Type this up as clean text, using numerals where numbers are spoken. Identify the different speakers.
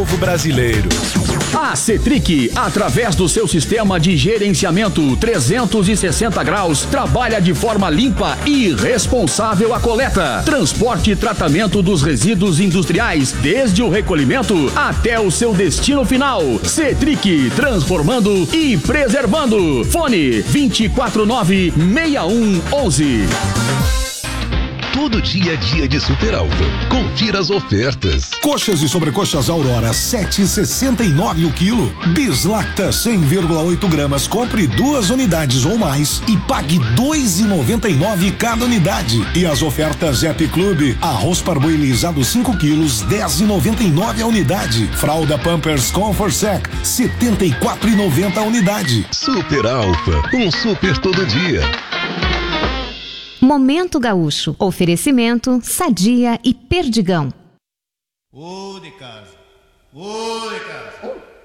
Speaker 1: povo brasileiro.
Speaker 2: A Cetric, através do seu sistema de gerenciamento 360 graus, trabalha de forma limpa e responsável a coleta, transporte e tratamento dos resíduos industriais, desde o recolhimento até o seu destino final. Cetric, transformando e preservando. Fone 249-6111.
Speaker 3: Todo dia é dia de Super Alfa. Confira as ofertas.
Speaker 4: Coxas e sobrecoxas Aurora 7,69 o quilo. Bislacta 100,8 gramas. Compre 2 unidades ou mais e pague 2,99 cada unidade. E as ofertas Zep Clube: arroz parboilizado 5 quilos 10,99 a unidade. Fralda Pampers Comfort Sec 74,90 a unidade.
Speaker 3: Super Alfa, um super todo dia.
Speaker 5: Momento Gaúcho. Oferecimento Sadia e Perdigão.
Speaker 6: Ô de casa. Ô